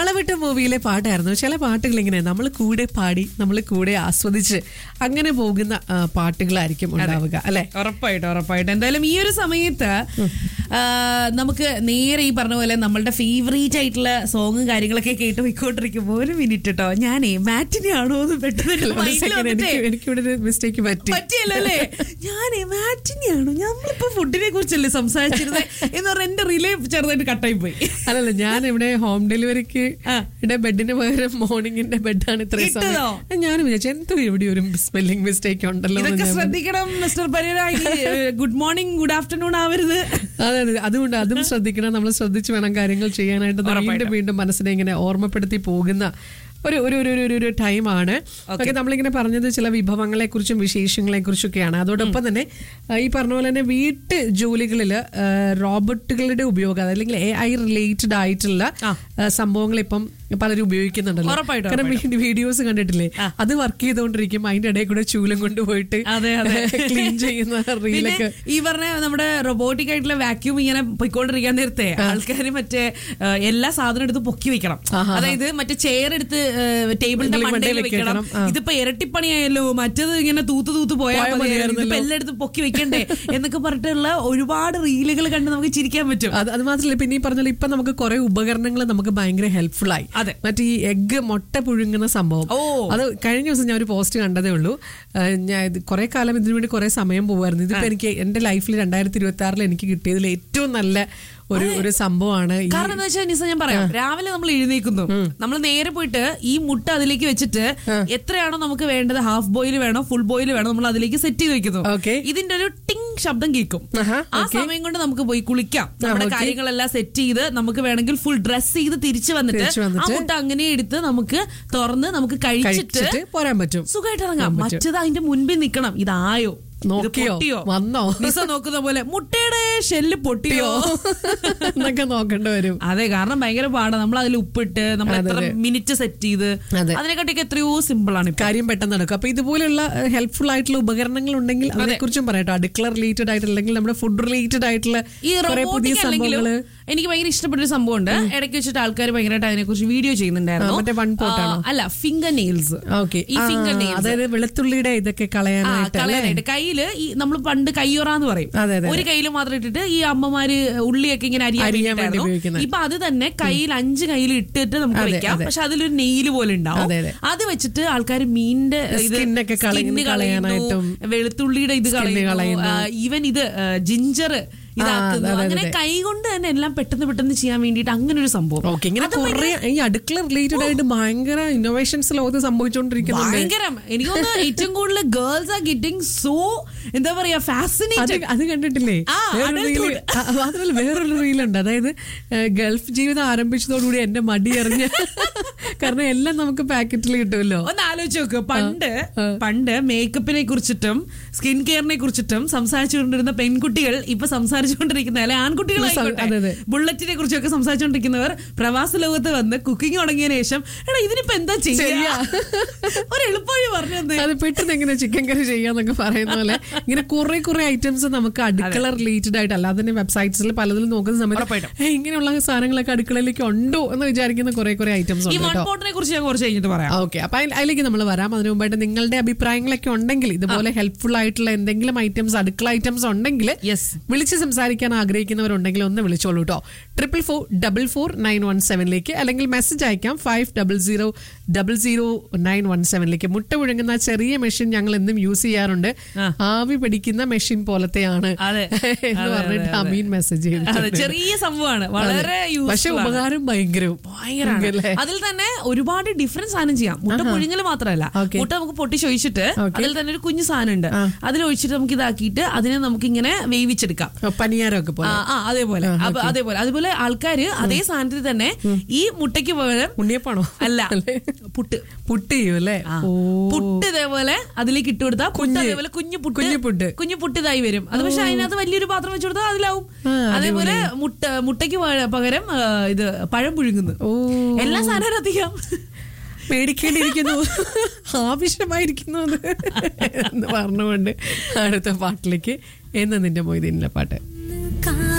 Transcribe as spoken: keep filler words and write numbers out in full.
താളവിട്ട മൂവിയിലെ പാട്ടായിരുന്നു. ചില പാട്ടുകൾ ഇങ്ങനെ നമ്മൾ കൂടെ പാടി നമ്മൾ കൂടെ ആസ്വദിച്ച് അങ്ങനെ പോകുന്ന പാട്ടുകളായിരിക്കും ഉണ്ടാവുക അല്ലെ? ഉറപ്പായിട്ടും ഉറപ്പായിട്ടും. എന്തായാലും ഈ ഒരു സമയത്ത് നമുക്ക് നേരെ ഈ പറഞ്ഞ പോലെ നമ്മളുടെ ഫേവറേറ്റ് ആയിട്ടുള്ള സോങ്ങും കാര്യങ്ങളൊക്കെ കേട്ട് പോയിക്കൊണ്ടിരിക്കുമ്പോൾ ഒരു മിനിറ്റ് കേട്ടോ, ഞാനേ മാറ്റിനെ ആണോ എന്ന് പെട്ടെന്ന് മിസ്റ്റേക്ക് പറ്റിയല്ലോ അല്ലേ? ഞാനേ മാറ്റിനെയാണോ, നമ്മളിപ്പോ ഫുഡിനെ കുറിച്ചല്ലേ സംസാരിച്ചിരുന്നത് എന്ന് പറഞ്ഞാൽ എന്റെ റിലേ ചെറുതായിട്ട് കട്ടായി പോയി. അല്ലല്ല, ഞാൻ ഇവിടെ ഹോം ഡെലിവറിക്ക് ബെഡിന് പകരം മോർണിംഗിന്റെ ബെഡാണ് ഇത്രയും സമയം. ഞാൻ വിചാരിച്ചു എന്തോ ഇവിടെ ഒരു സ്പെല്ലിംഗ് മിസ്റ്റേക്ക് ഉണ്ടല്ലോ. ഇതൊക്കെ ശ്രദ്ധിക്കണം mister പരിര. Good morning good afternoon ആവരുത്. അതെ അതെ, അതുകൊണ്ട് അതും ശ്രദ്ധിക്കണം. നമ്മൾ ശ്രദ്ധിച്ചു വേണം കാര്യങ്ങൾ ചെയ്യാനായിട്ട്. വീണ്ടും വീണ്ടും മനസ്സിനെ ഇങ്ങനെ ഓർമ്മപ്പെടുത്തി പോകുന്ന ഒരു ഒരു ഒരു ഒരു ടൈമാണ്. ഓക്കെ, നമ്മളിങ്ങനെ പറഞ്ഞത് ചില വിഭവങ്ങളെ കുറിച്ചും വിശേഷങ്ങളെ കുറിച്ചൊക്കെയാണ്. അതോടൊപ്പം തന്നെ ഈ പറഞ്ഞ പോലെ തന്നെ വീട്ടു ജോലികളിൽ റോബോട്ടുകളുടെ ഉപയോഗം അല്ലെങ്കിൽ എ ഐ റിലേറ്റഡ് ആയിട്ടുള്ള സംഭവങ്ങൾ ഇപ്പം പലരും ഉപയോഗിക്കുന്നുണ്ടല്ലോ. കാരണം വീഡിയോസ് കണ്ടിട്ടില്ലേ, അത് വർക്ക് ചെയ്തുകൊണ്ടിരിക്കും, അതിന്റെ ഇടയിൽ കൂടെ ചൂലും കൊണ്ടുപോയിട്ട് ക്ലീൻ ചെയ്യുന്ന റീലൊക്കെ. ഈ പറഞ്ഞ നമ്മുടെ റോബോട്ടിക് ആയിട്ടുള്ള വാക്യൂം ഇങ്ങനെ പൊയ്ക്കൊണ്ടിരിക്കാൻ നേരത്തെ ആൾക്കാർ മറ്റേ എല്ലാ സാധനം എടുത്ത് പൊക്കി വെക്കണം. അതായത് മറ്റേ ചെയർ എടുത്ത് ടേബിളിന്റെ മണ്ടയിൽ വെക്കണം. ഇതിപ്പോ ഇരട്ടിപ്പണിയായല്ലോ, മറ്റത് ഇങ്ങനെ തൂത്ത് തൂത്ത് പോയാൽ എല്ലായിടത്ത് പൊക്കി വെക്കണ്ടേ എന്നൊക്കെ പറഞ്ഞിട്ടുള്ള ഒരുപാട് റീലുകൾ കണ്ട് നമുക്ക് ചിരിക്കാൻ പറ്റും. അത് മാത്രമല്ല, പിന്നെ ഈ പറഞ്ഞാൽ ഇപ്പൊ നമുക്ക് കുറെ ഉപകരണങ്ങൾ നമുക്ക് ഭയങ്കര ഹെൽപ്ഫുൾ ആയി. മറ്റേ ഈ എഗ്ഗ് മുട്ട പുഴുങ്ങുന്ന സംഭവം, അത് കഴിഞ്ഞ ദിവസം ഞാൻ ഒരു പോസ്റ്റ് കണ്ടതേ ഉള്ളൂ. ഞാൻ കുറെ കാലം ഇതിനു വേണ്ടി കുറെ സമയം പോകുമായിരുന്നു. ഇതിപ്പോ എനിക്ക് എന്റെ ലൈഫിൽ രണ്ടായിരത്തി ഇരുപത്തി ആറിൽ എനിക്ക് കിട്ടിയതിൽ ഏറ്റവും നല്ല ഒരു ഒരു സംഭവമാണ്. കാരണം എന്താ വെച്ചാൽ നിസ, ഞാൻ പറയാം, രാവിലെ നമ്മൾ എഴുന്നേക്കുന്നു, നമ്മൾ നേരെ പോയിട്ട് ഈ മുട്ട അതിലേക്ക് വെച്ചിട്ട് എത്രയാണോ നമുക്ക് വേണ്ടത്, ഹാഫ് ബോയിൽ വേണോ ഫുൾ ബോയിൽ വേണോ, നമ്മൾ അതിലേക്ക് സെറ്റ് ചെയ്ത് വെക്കുന്നു. ഇതിന്റെ ഒരു ടിങ് ശബ്ദം കേൾക്കും. ആ സമയം കൊണ്ട് നമുക്ക് പോയി കുളിക്കാം, നമ്മുടെ കാര്യങ്ങളെല്ലാം സെറ്റ് ചെയ്ത് നമുക്ക് വേണമെങ്കിൽ ഫുൾ ഡ്രസ് ചെയ്ത് തിരിച്ചു വന്നിട്ട് ആ മുട്ട അങ്ങനെ എടുത്ത് നമുക്ക് തുറന്ന് നമുക്ക് കഴിച്ചിട്ട് പോരാൻ പറ്റും, സുഖമായിട്ട് ഇറങ്ങാം. മറ്റത് അതിന്റെ മുൻപിൽ നിൽക്കണം, ഇതായോ നോക്കിയോ വന്നോ, നിസ നോക്കുന്ന പോലെ മുട്ടയുടെ ഷെല്ല് പൊട്ടിയോ എന്നൊക്കെ നോക്കേണ്ടി വരും. അതെ, കാരണം ഭയങ്കര പാടാണ്. നമ്മൾ അതിൽ ഉപ്പിട്ട് നമ്മൾ എത്ര മിനിറ്റ് സെറ്റ് ചെയ്ത് അതിനെക്കാട്ടിയൊക്കെ എത്രയോ സിമ്പിൾ ആണ് കാര്യം, പെട്ടെന്ന് നടക്കും. അപ്പൊ ഇതുപോലുള്ള ഹെൽപ്ഫുൾ ആയിട്ടുള്ള ഉപകരണങ്ങൾ ഉണ്ടെങ്കിൽ അതിനെ കുറിച്ചും പറയട്ടോ. അടുക്കള റിലേറ്റഡ് ആയിട്ടുള്ള അല്ലെങ്കിൽ നമ്മുടെ ഫുഡ് റിലേറ്റഡ് ആയിട്ടുള്ള ഈ പുതിയ സംഭവങ്ങള് എനിക്ക് ഭയങ്കര ഇഷ്ടപ്പെട്ടൊരു സംഭവം ഉണ്ട്. ഇടയ്ക്ക് വെച്ചിട്ട് ആൾക്കാർ ഭയങ്കരമായിട്ട് അതിനെ കുറിച്ച് വീഡിയോ ചെയ്യുന്നുണ്ടായിരുന്നു. അല്ല, ഫിംഗർ നെയിൽസ്. ഈ ഫിംഗർ നെയിൽസ് അതായത് വെളുത്തുള്ളിയുടെ ഇതൊക്കെ കളയാനായിട്ട് കയ്യില് ഈ നമ്മൾ പണ്ട് കയ്യൊറാന്ന് പറയും, ഒരു കയ്യിൽ മാത്രം ഇട്ടിട്ട് ഈ അമ്മമാര് ഉള്ളിയൊക്കെ ഇങ്ങനെ അരിയാൻ വേണ്ടി. ഇപ്പൊ അത് തന്നെ കയ്യിൽ അഞ്ച് കയ്യിൽ ഇട്ടിട്ട് നമുക്ക് വെക്കാം. പക്ഷെ അതിലൊരു നെയില് പോലെ ഉണ്ടാവും. അത് വെച്ചിട്ട് ആൾക്കാർ മീനിന്റെ സ്കിന്നൊക്കെ കളയാനായിട്ടും വെളുത്തുള്ളിയുടെ ഇത് കളയുന്നു, ഈവൻ ഇത് ജിഞ്ചർ ഇതാക്കുന്നു. അങ്ങനെ കൈ കൊണ്ട് തന്നെ എല്ലാം പെട്ടെന്ന് പെട്ടെന്ന് ചെയ്യാൻ വേണ്ടിട്ട് അങ്ങനെ ഒരു സംഭവം. ഇങ്ങനെ കുറെ ഈ അടുക്കള റിലേറ്റഡ് ആയിട്ട് ഭയങ്കര ഇന്നോവേഷൻസ് ലോകത്ത് സംഭവിച്ചുകൊണ്ടിരിക്കുന്നുണ്ട്. ഭയങ്കരം. എനിക്ക് തോന്നുന്നു ഏറ്റവും കൂടുതൽ ഗേൾസ് ആർ ഗെറ്റിംഗ് സോ എന്താ പറയാ ഫാസിനേറ്റഡ്. അത് കണ്ടിട്ടില്ലേ? മാത്രമല്ല വേറൊരു റീലുണ്ട്, അതായത് ഗൾഫ് ജീവിതം ആരംഭിച്ചതോടുകൂടി എന്റെ മടി എറിഞ്ഞ കാരണം എല്ലാം നമുക്ക് പാക്കറ്റിൽ കിട്ടുമല്ലോ. ഒന്ന് ആലോചിച്ച് നോക്ക്, പണ്ട് പണ്ട് മേക്കപ്പിനെ കുറിച്ചിട്ടും സ്കിൻ കെയറിനെ കുറിച്ചിട്ടും സംസാരിച്ചുകൊണ്ടിരുന്ന പെൺകുട്ടികൾ ഇപ്പൊ സംസാരിച്ചുകൊണ്ടിരിക്കുന്ന അല്ലെ ആൺകുട്ടികളായിക്കോട്ടെ ബുള്ളറ്റിനെ കുറിച്ചൊക്കെ സംസാരിച്ചുകൊണ്ടിരിക്കുന്നവർ പ്രവാസ ലോകത്ത് വന്ന് കുക്കിംഗ് തുടങ്ങിയതിനു ശേഷം എടാ ഇതിനിപ്പോ എന്താ ചെയ്യാ ഒരു എളുപ്പവഴി പറഞ്ഞു തന്നെ, അത് പെട്ടെന്ന് എങ്ങനെ ചിക്കൻ കറി ചെയ്യാന്നൊക്കെ പറയുന്ന പോലെ ഇങ്ങനെ കുറെ കുറെ ഐറ്റംസ് നമുക്ക് അടുക്കള റിലേറ്റഡ് ആയിട്ട് അല്ലാതെ തന്നെ വെബ്സൈറ്റ്സിൽ പലതിലും നോക്കുന്ന സമയത്ത് ഇങ്ങനെയുള്ള സാധനങ്ങളൊക്കെ അടുക്കളയിലേക്ക് ഉണ്ടോ എന്ന് വിചാരിക്കുന്ന കുറെ കുറെ ഐറ്റംസ് ഉണ്ട്. ഓക്കെ, അപ്പൊ അതിലേക്ക് നമ്മൾ വരാം. അതിനു മുമ്പായിട്ട് നിങ്ങളുടെ അഭിപ്രായങ്ങളൊക്കെ ഉണ്ടെങ്കിൽ, ഇതുപോലെ ഹെൽപ്ഫുൾ ആയിട്ടുള്ള എന്തെങ്കിലും ഐറ്റംസ് അടുക്കള ഐറ്റംസ് ഉണ്ടെങ്കിൽ വിളിച്ച് സംസാരിക്കാൻ ആഗ്രഹിക്കുന്നവരുണ്ടെങ്കിൽ ഒന്ന് വിളിച്ചോളൂ കേട്ടോ. Triple four double four nine one സെവനിലേക്ക് അല്ലെങ്കിൽ മെസ്സേജ് അയക്കാം five double zero double zero nine one സെവനിലേക്ക്. മുട്ട പുഴുങ്ങുന്ന ചെറിയ മെഷീൻ ഞങ്ങൾ എന്നും യൂസ് ചെയ്യാറുണ്ട്, ആവി പിടിക്കുന്ന മെഷീൻ പോലത്തെയാണ് എന്ന് പറഞ്ഞിട്ട് അമീൻ മെസ്സേജ് ചെയ്തു. ചെറിയ സംഭവമാണ്, വളരെ പക്ഷെ ഉപകാരം ഭയങ്കരവും ഭയങ്കര. അതിൽ തന്നെ ഒരുപാട് ഡിഫറൻസ് സാധനം ചെയ്യാം. മുട്ട പുഴുങ്ങൽ മാത്രമല്ല, മുട്ട നമുക്ക് പൊട്ടി ചോദിച്ചിട്ട് അതിൽ തന്നെ ഒരു കുഞ്ഞു സാധനം ഉണ്ട്, അതിൽ ഒഴിച്ചിട്ട് നമുക്ക് ഇതാക്കിയിട്ട് അതിനെ നമുക്ക് ഇങ്ങനെ വേവിച്ചെടുക്കാം, പനിയാരമൊക്കെ പോലെ. അതേപോലെ അതേപോലെ അതുപോലെ ആൾക്കാര് അതേ സാധനത്തിൽ തന്നെ ഈ മുട്ടയ്ക്ക് പകരം ഉണ്ണിയപ്പാണോ അല്ല പുട്ട് പുട്ട് ചെയ്യും അല്ലേ? പുട്ട് ഇതേപോലെ അതിലേക്ക് ഇട്ട് കൊടുത്താൽ പുട്ട് അതേപോലെ കുഞ്ഞു പുട്ട് കുഞ്ഞു പുട്ട് കുഞ്ഞു പുട്ട് ഇതായി വരും. അത് പക്ഷെ അതിനകത്ത് വലിയൊരു പാത്രം വെച്ച് കൊടുത്താൽ അതിലാവും. അതേപോലെ മുട്ട മുട്ടയ്ക്ക് പകരം ഇത് പഴം പുഴുങ്ങുന്നു. എല്ലാ സാധനവും അധികം പേടിക്കേണ്ടിയിരിക്കുന്നു, ആവശ്യമായിരിക്കുന്നു എന്ന് പറഞ്ഞുകൊണ്ട് അടുത്ത പാട്ടിലേക്ക് എന്ന് നിന്റെ മൊയ്തീനിലെ പാട്ട്.